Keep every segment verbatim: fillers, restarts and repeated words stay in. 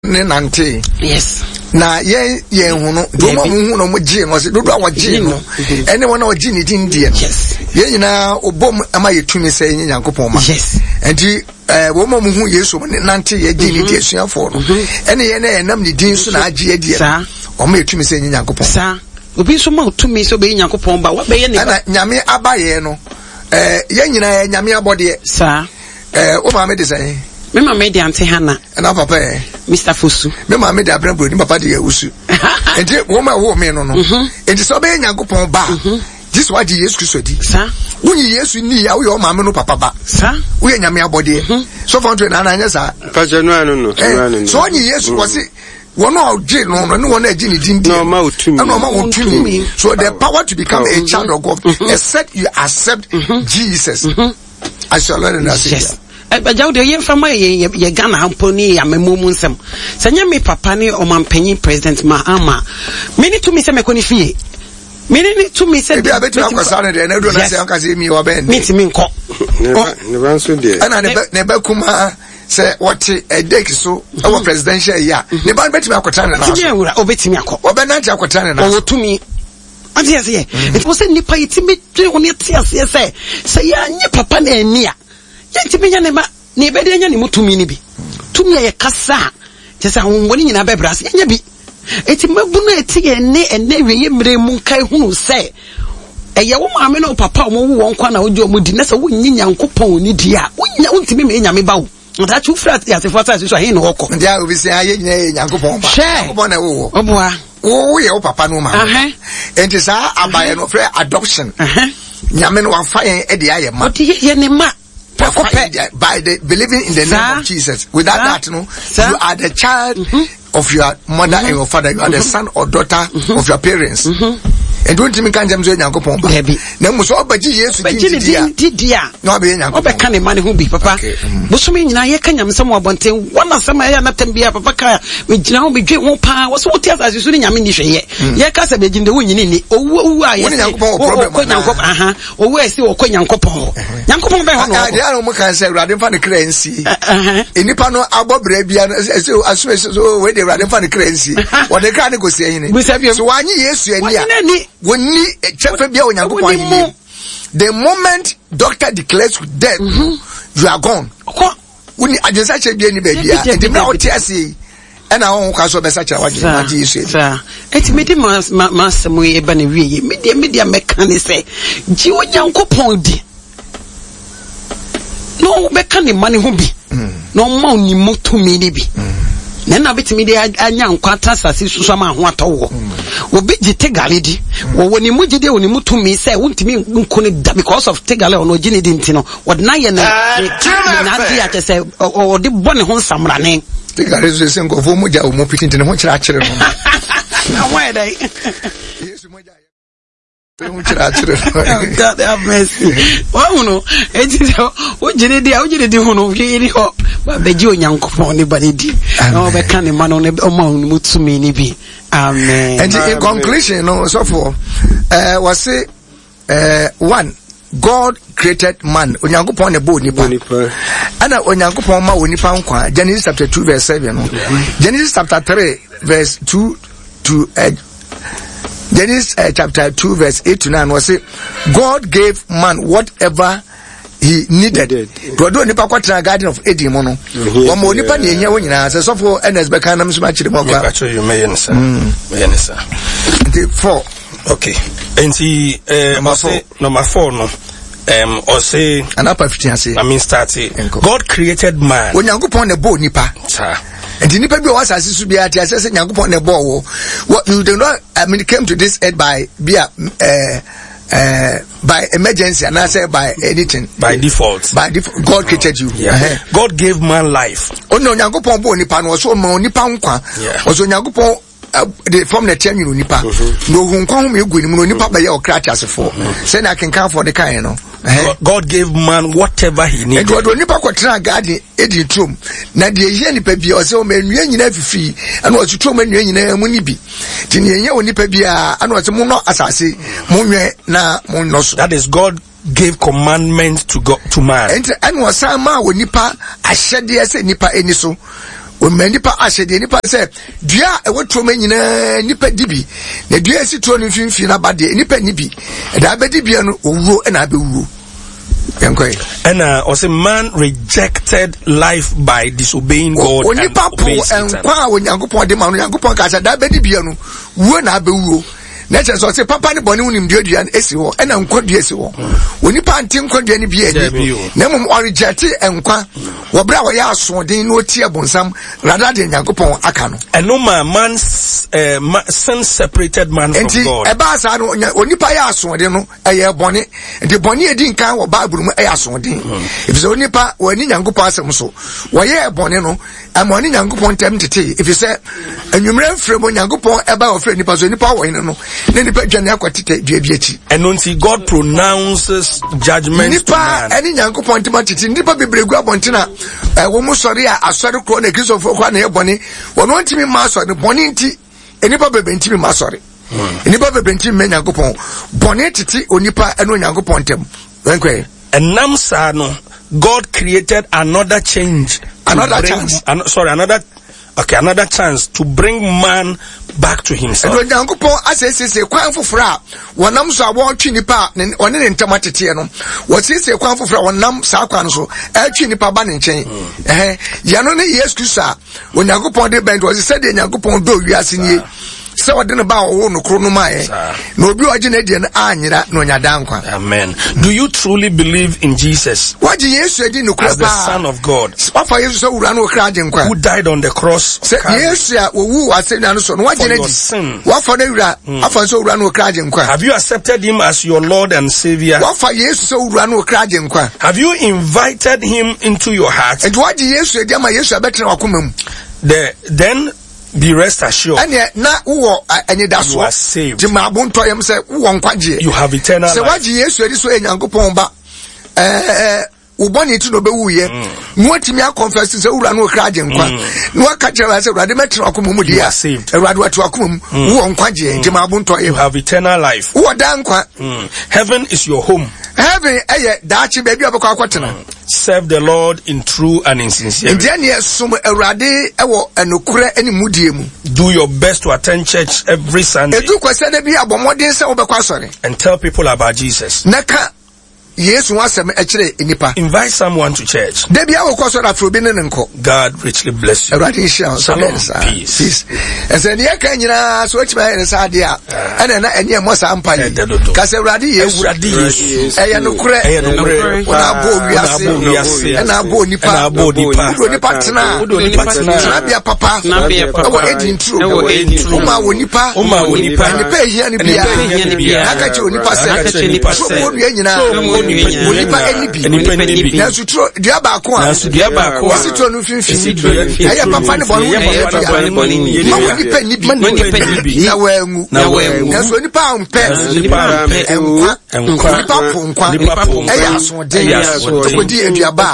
nante. Yes. Na ye ye hunu do mo hu no mo gye no se do do awagye no ene wona wagye ni din die. Yes. Ye nyina obom ama yetumi se nye Nyankopon ma. Yes. Enti eh wo mo hu Yesu nante ye gye ni die suafo no. Ene ye na enam ni din so na agye die. Sa o ma yetumi se nye Nyankopon. Sa obi so ma otumi so be Nyankopon ba wa be ye ne. Ana nyame abaye no eh ye nyina nyame abode. Sa eh o ma me de say me mama de ante hana na papa eh Mister Fosu me mama de abran bro ni papa de usu enti wo ma wo me no no enti so be Nyankopon ba this what Jesus Christ di sa woni Yesu ni ya wo yo mama no papa ba sa wo ye nyame abode so for to na na anya sa pa jenu anu no no so woni Yesu ko se one of J no no one agi ni din no ma utumi no ma utumi so the power to become a child of God except you accept Jesus as your Lord and Savior. Bajaw de yen fama ye ye Ghana hamponi ya memomu nsem sanya me papa ni omampanyin president Mahama meni to me se me koni fie meni to me se be abetu akwasa ne de na do na se anka se mi wa ben meti mi nko ne ban so de ana ne ne ba kuma se what a deck so our presidential ya ne ba betimi akwata ne na so ti ewura obetimi akọ obena nti akwata ne na so otumi ati ase ye it was nipa yitimi twe woni ti ase se se ya nye papa na ania yenti menya ne ba ne be de nya ne mutumi ni bi tumi ye kasa tesa woni nyina be bras nya bi eti mabu na eti ye ne ene we ye mre mu kai hunu se eye wo maame no papa mo wo won kwa na ojo mo di na se wonyi Nyankopon ni di a wonya wontimi me nya me ba wo nda chu frat ya se fata so he no hoko ndia obi se aye nyina Nyankopon ba Nyankopon na wo wo oboa wo ye wo papa no ma aha enti sa abaye no frɛ adoption aha nyame no wa fa yen e de aye ma oti ye ne ma by the believing in the Sir? name of Jesus. Without Sir? that, no, Sir? you are the child Mm-hmm. of your mother mm-hmm. and your father. You are mm-hmm. the son or daughter mm-hmm. of your parents. Mm-hmm. And don't you can't jam so Nyankopon ba. Na mo so obaji Yesu din dia. No be Nyankopon. Obeka ne mane ho bi papa. Bosome nyina ye ka nyam sam obonten wana sam ya na tambia papa ka me gina ho be dwe ho pa wo so wote asase so ni nyame ni hweye. Ye ka sa be ginde wo nyini ni owu owu a ye. Woni Nyankopon problem. Ko Nyankopon aha. Owu esi wo ko Nyankopon. Nyankopon be ho no. Ah dia no mo kan say Urade fa ne kransi. Aha. Enipa no abobra bia so aso so we de Urade fa ne kransi. Wo de ka ne go se yin. So wanyi Yesu ani a. Woni chefe bia Onyankopon yi. The moment doctor declares death, mm-hmm. you are gone. Woni ajensa che bia ni ba bia. And the now tiase and I ka so be sa kira waje ma ji Yesu. Sir, eti me di ma ma semo e ba na wiye. Me dia me dia meka ne se ji Onyankopon di. No be ka ne mane ho bi. No ma oni motumi ni bi. Na na betimi de anya nkwata sase susu ma ho atọwo obi ji tegale di wo woni mu gide woni mutumi say wontimi nko ne da because of tegale ono gine di ntino wod na ye na na dia che say o de bone ho nsamra ne tegale so se nko fo mu ja o mu pitin ne ho kira kire no na why dai Yesu mo ja mu kira kire God have mercy wa uno enti o gine di o gine di ho no iri ho ba beji Onyankopon ne bani di na o be kan ne ma no ne o ma mutumi ni bi amen. And in conclusion, no, so for uh, was say uh, one, God created man. Onyankopon ne bo nipa. Ana Onyankopon ma onipa nkwa. Genesis chapter two verse seven. No? Genesis chapter three verse two to uh, Genesis uh, chapter two verse eight to nine was say God gave man whatever he needed. God do nipa kwatra garden of Eden mo no. Wo mo nipa ne ehia wo nyina se so for N S be kan nam so ma kire mo kwa. Ba cho you me yen sir. Me yen sir. The four. Okay. Enti eh number four. Number four no. Um or say anapa fifteen say. I mean start it. God created man. Onyankopon ne bo nipa. Sir. And nipa bi wa asase su bia tia say Nyankopon ne bo wo. What you do not I mean came to this earth by bia eh Uh, by emergency and I say by anything by default by default God created you yeah. uh-huh. God gave man life oh no Nyankopon bo nipa no so ma nipa nkwa so Nyankopon the from the ten you nipa no hu nkwa hu me gu ni no nipa ba ye o crash asefo say na ken kan for the kind no God gave man whatever he needed. And what nipa kwatra garden edi trom na de ehia nipa bia o say o manua nyina fifi ana o trom manua nyina mu ni bi ti ne ehia o nipa bia ana o say mu no asase mu nwe na mu no so. That is God gave commandments to God to man. And and was sama o nipa ahyede ese nipa eni so o ma nipa ahye de nipa say dua e wotro nyina nipa dibi na dua esi tro no mfimfi na bade nipa nibi e da bedi bia no owuo e na abewuo yankoi. And uh, also man rejected life by disobeying God. O nipa po enkwa o Nyankopon de ma no Nyankopon ka da bedi bia no wuo na abewuo. Nature so say papa ni boni unim dua dua esi ho e na nkwa dua esi ho. Oni pa nti nkwa dua ni bia ni. Na mum origete enkwa wo bra wo ya asodin no tie bonsam rather than Nyankopon aka no. And no man man's uh, man, sin separated man from enti, God. E ba sa no oni pa ya asodin no e ye boni. Enti boni edi nkan wo Bible mu e ya asodin. If so oni pa wo ni Nyankopon asem so wo ye boni no e mo ni Nyankopon tem tete. If you say enwumre mfremo Nyankopon e ba wo fre nipa so nipa wo no. And until God pronounces judgment to man. Any Nyankopon timothy nipa bebregu abontina eh wo mo sori a asori kro na Christopher kwa na eboni wono ntimi ma sori boni nti enipa bebe ntimi ma sori enipa bebe ntimi me Nyankopon boni titi onipa eno Nyankopon tem wenkwe. And namsa no God created another change, another chance an, sorry another okay another chance to bring man back to himself. And Nyankopon asese kwan fofora wonam so abo twi nipa one ne ntamatete no wosese kwan fofora wonam sa kwan so atwi nipa ba ne nchen eh ya no ne Yesu Kristo Nyankopon de bend wo se de Nyankopon do wiase nie se wode ne ba wo no kro no mae na obi oje na die na anyira na onyada nkwa. Amen. Do you truly believe in Jesus waje Yesu edi no as the Son of God Papa Yesu so wura no kra je nkwa who died on the cross? Se Yesu a wo wu asenya no so no waje na di wafa na wura afa so wura no kra je nkwa. Have you accepted him as your Lord and Savior? Wafa Yesu so wura no kra je nkwa. Have you invited him into your heart? And waje Yesu edi ama Yesu abetre wakomam. The then be rest assured and na wo any that you are saved. Di ma bonto yem say wo nkwaje. You have eternal life. Se waje Yesu edi so Nyankopon ba eh uboni ti no be wuye no atimi a confess say wura no kra je nkwa no aka kire say urade metre akomo mu dia urade watu akomo mu wo nkwaje di ma bonto yem. You have eternal life. Wo da nkwa. Heaven is your home. Heaven eye daachi baby abekọ akwatena. Serve the Lord in true and in sincerity. Do your best to attend church every Sunday and tell people about Jesus. Invite someone to church. God richly bless you. Shalom. Peace. And I bought Nipa, Nipa Tana, Nabia Papa, our agent true, Uma Nipa, Uma Nipa, and the pay here and be a Nakacho Nipa, Nipa Nipa, now to throw Diabaqua, Diabaqua, was it on fifty? I have a funny bonnie, now that's when the pound pets, Nipa, and Nipa, Nipa, Diaba,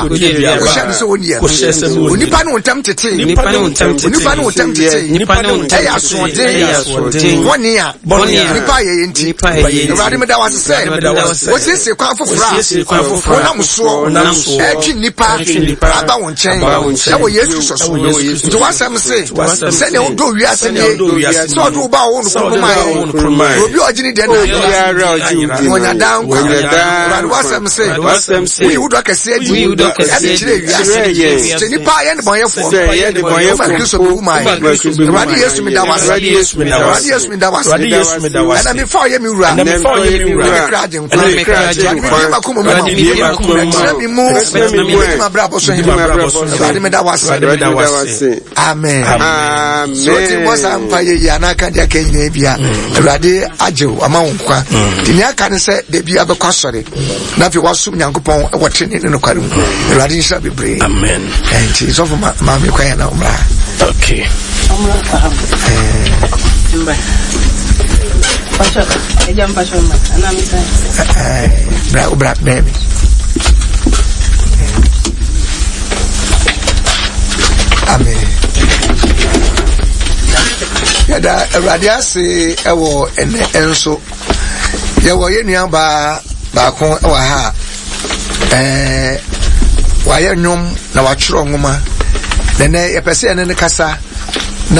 Nipa no tempted, Nipa no tempted, Nipa no tempted, Nipa no tempted, one year, Nipa Nipa, Radimada was said, what's this? A quaff of France, one am so, Nipa, about one chain, that was yes, to what I'm saying, send your do, we are saying, so do bow on my own, you are Jenny Denver, when you're down, when you're down, what I'm saying, we would like I said, we would like I said, yes, Nipa and my phone, my radius me that was radius me that was radius me that was, and before you run, and before you run, and I cried, and I come on, let me move, let me move my brother, so that was amen. Amen. So it was I'm by Yanaka, the Kenabia, Radi Ajo, among Qua. The Yakan said, they be other custody. Now, if you was soon, Yankupon, watching it in the Karu, Radi shall be brave. Amen. And she's over my mammy. Okay. Black black baby. Amen. Yada radia se ewo ene enso. Yewo ye nua ba ba kon ewa ha. Eh wa ye nyom na wa tworo nwoma nene yepese ene ne kasa na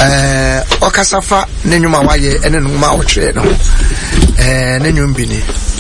eh okasa fa ne nwuma waye ene nwuma wo twe no eh ne nwum bi ni